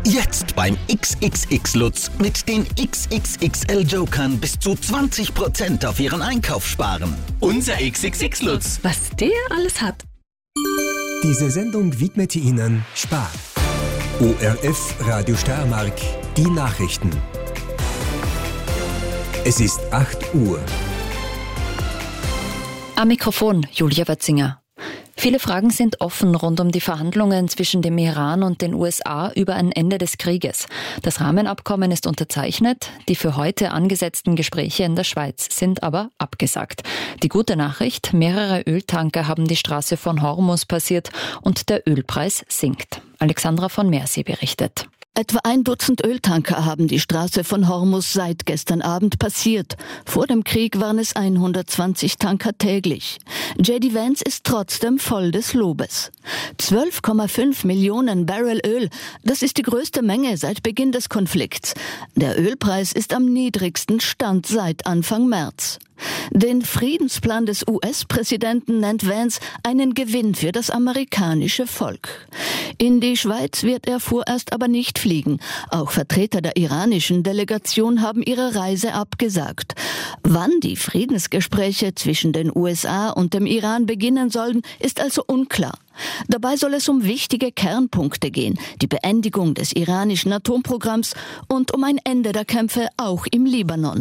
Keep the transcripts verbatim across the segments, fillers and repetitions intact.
Jetzt beim X X X Lutz mit den X X X L-Jokern bis zu zwanzig Prozent auf Ihren Einkauf sparen. Unser X X X Lutz. Was der alles hat. Diese Sendung widmete Ihnen Spar. O R F Radio Steiermark, die Nachrichten. Es ist acht Uhr. Am Mikrofon Julia Wötzinger. Viele Fragen sind offen rund um die Verhandlungen zwischen dem Iran und den U S A über ein Ende des Krieges. Das Rahmenabkommen ist unterzeichnet, die für heute angesetzten Gespräche in der Schweiz sind aber abgesagt. Die gute Nachricht, mehrere Öltanker haben die Straße von Hormuz passiert und der Ölpreis sinkt. Alexandra von Mersi berichtet. Etwa ein Dutzend Öltanker haben die Straße von Hormuz seit gestern Abend passiert. Vor dem Krieg waren es hundertzwanzig Tanker täglich. J D Vance ist trotzdem voll des Lobes. zwölf Komma fünf Millionen Barrel Öl, das ist die größte Menge seit Beginn des Konflikts. Der Ölpreis ist am niedrigsten Stand seit Anfang März. Den Friedensplan des U S-Präsidenten nennt Vance einen Gewinn für das amerikanische Volk. In die Schweiz wird er vorerst aber nicht fliegen. Auch Vertreter der iranischen Delegation haben ihre Reise abgesagt. Wann die Friedensgespräche zwischen den U S A und dem Iran beginnen sollen, ist also unklar. Dabei soll es um wichtige Kernpunkte gehen, die Beendigung des iranischen Atomprogramms und um ein Ende der Kämpfe auch im Libanon.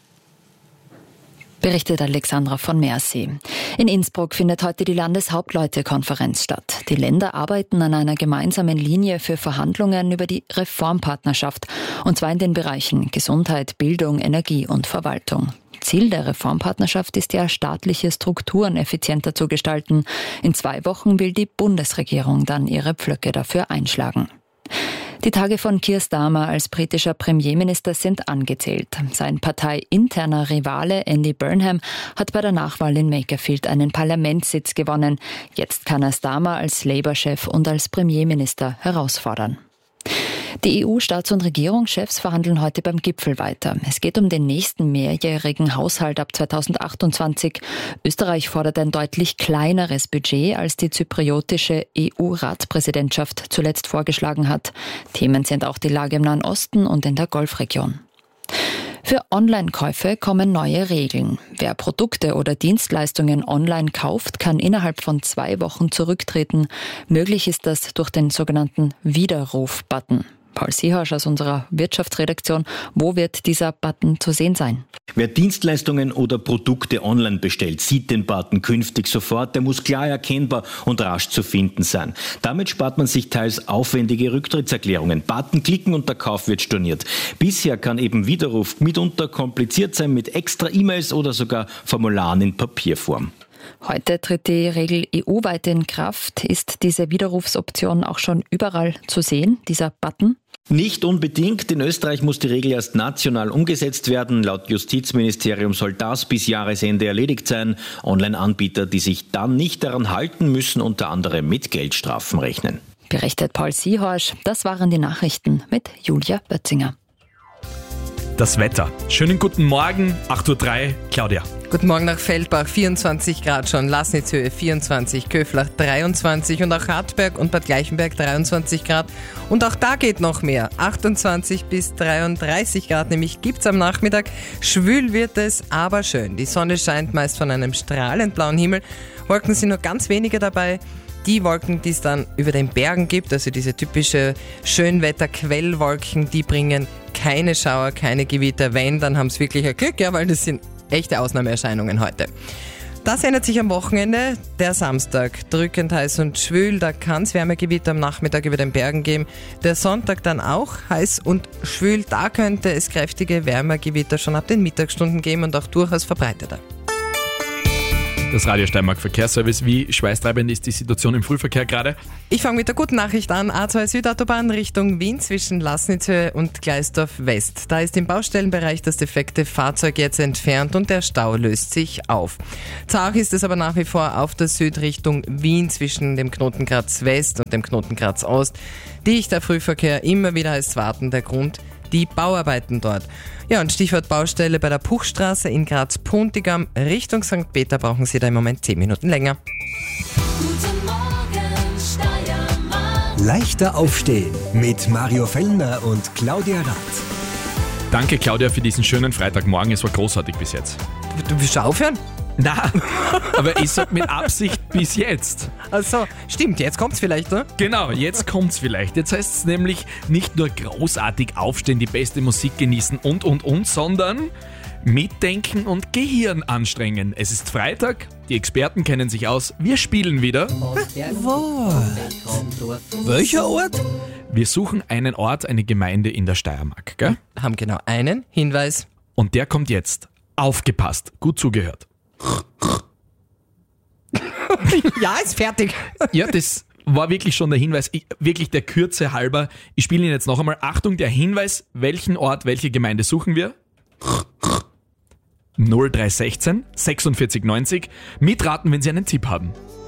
Berichtet Alexandra von Mersi. In Innsbruck findet heute die Landeshauptleutekonferenz statt. Die Länder arbeiten an einer gemeinsamen Linie für Verhandlungen über die Reformpartnerschaft, und zwar in den Bereichen Gesundheit, Bildung, Energie und Verwaltung. Ziel der Reformpartnerschaft ist ja, staatliche Strukturen effizienter zu gestalten. In zwei Wochen will die Bundesregierung dann ihre Pflöcke dafür einschlagen. Die Tage von Keir Starmer als britischer Premierminister sind angezählt. Sein parteiinterner Rivale Andy Burnham hat bei der Nachwahl in Makerfield einen Parlamentssitz gewonnen. Jetzt kann er Starmer als Labour-Chef und als Premierminister herausfordern. Die E U-Staats- und Regierungschefs verhandeln heute beim Gipfel weiter. Es geht um den nächsten mehrjährigen Haushalt ab zweitausendachtundzwanzig. Österreich fordert ein deutlich kleineres Budget, als die zypriotische E U-Ratspräsidentschaft zuletzt vorgeschlagen hat. Themen sind auch die Lage im Nahen Osten und in der Golfregion. Für Online-Käufe kommen neue Regeln. Wer Produkte oder Dienstleistungen online kauft, kann innerhalb von zwei Wochen zurücktreten. Möglich ist das durch den sogenannten Widerruf-Button. Paul Siehasch aus unserer Wirtschaftsredaktion. Wo wird dieser Button zu sehen sein? Wer Dienstleistungen oder Produkte online bestellt, sieht den Button künftig sofort. Der muss klar erkennbar und rasch zu finden sein. Damit spart man sich teils aufwendige Rücktrittserklärungen. Button klicken und der Kauf wird storniert. Bisher kann eben Widerruf mitunter kompliziert sein mit extra E-Mails oder sogar Formularen in Papierform. Heute tritt die Regel E U-weit in Kraft. Ist diese Widerrufsoption auch schon überall zu sehen, dieser Button? Nicht unbedingt. In Österreich muss die Regel erst national umgesetzt werden. Laut Justizministerium soll das bis Jahresende erledigt sein. Online-Anbieter, die sich dann nicht daran halten, müssen unter anderem mit Geldstrafen rechnen. Berichtet Paul Siehasch. Das waren die Nachrichten mit Julia Bötzinger. Das Wetter. Schönen guten Morgen, acht Uhr drei, Claudia. Guten Morgen nach Feldbach, vierundzwanzig Grad schon, Laßnitzhöhe vierundzwanzig, Köflach dreiundzwanzig und auch Hartberg und Bad Gleichenberg dreiundzwanzig Grad. Und auch da geht noch mehr, achtundzwanzig bis dreiunddreißig Grad, nämlich gibt's am Nachmittag. Schwül wird es, aber schön. Die Sonne scheint meist von einem strahlend blauen Himmel. Wolken sind nur ganz wenige dabei. Die Wolken, die es dann über den Bergen gibt, also diese typische Schönwetter-Quellwolken, die bringen keine Schauer, keine Gewitter. Wenn, dann haben es wirklich ein Glück, ja, weil das sind echte Ausnahmeerscheinungen heute. Das ändert sich am Wochenende. Der Samstag, drückend heiß und schwül, da kann es Wärmegewitter am Nachmittag über den Bergen geben. Der Sonntag dann auch heiß und schwül, da könnte es kräftige Wärmegewitter schon ab den Mittagsstunden geben und auch durchaus verbreiteter. Das Radio Steiermark Verkehrsservice. Wie schweißtreibend ist die Situation im Frühverkehr gerade? Ich fange mit der guten Nachricht an. A zwei Südautobahn Richtung Wien zwischen Laßnitzhöhe und Gleisdorf West. Da ist im Baustellenbereich das defekte Fahrzeug jetzt entfernt und der Stau löst sich auf. Zart ist es aber nach wie vor auf der Süd Richtung Wien zwischen dem Knoten-Graz West und dem Knoten-Graz Ost. Dichter Frühverkehr, immer wieder heißt warten. Der Grund: die Bauarbeiten dort. Ja, und Stichwort Baustelle bei der Puchstraße in Graz-Pontigam Richtung Sankt Peter brauchen Sie da im Moment zehn Minuten länger. Guten Morgen, Steiermark. Leichter aufstehen mit Mario Fellner und Claudia Rath. Danke, Claudia, für diesen schönen Freitagmorgen. Es war großartig bis jetzt. Du willst schon aufhören? Na, aber ich sag mit Absicht bis jetzt. Also, stimmt, jetzt kommt's vielleicht, ne? Genau, jetzt kommt's vielleicht. Jetzt heißt es nämlich nicht nur großartig aufstehen, die beste Musik genießen und, und, und, sondern mitdenken und Gehirn anstrengen. Es ist Freitag, die Experten kennen sich aus, wir spielen wieder. Welcher Ort? Wir suchen einen Ort, eine Gemeinde in der Steiermark, gell? Haben genau einen Hinweis. Und der kommt jetzt. Aufgepasst, gut zugehört. Ja, ist fertig. Ja, das war wirklich schon der Hinweis, ich, wirklich der Kürze halber. Ich spiele ihn jetzt noch einmal. Achtung, der Hinweis, welchen Ort, welche Gemeinde suchen wir? null drei sechzehn sechsundvierzig neunzig. Mitraten, wenn Sie einen Tipp haben.